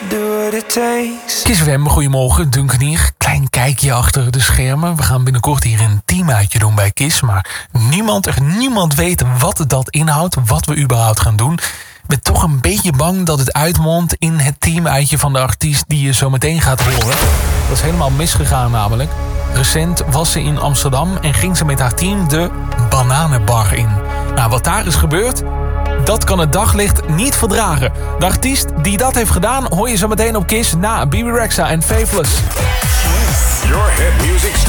Kiss FM, goedemorgen, Duncan hier. Klein kijkje achter de schermen. We gaan binnenkort hier een teamuitje doen bij Kiss. Maar niemand weet wat dat inhoudt, wat we überhaupt gaan doen. Ik ben toch een beetje bang dat het uitmondt in het teamuitje van de artiest die je zo meteen gaat horen. Dat is helemaal misgegaan namelijk. Recent was ze in Amsterdam en ging ze met haar team de Bananenbar in. Nou, wat daar is gebeurd, dat kan het daglicht niet verdragen. De artiest die dat heeft gedaan hoor je zo meteen op Kiss na Bebe Rexha en Faithless. Your hit music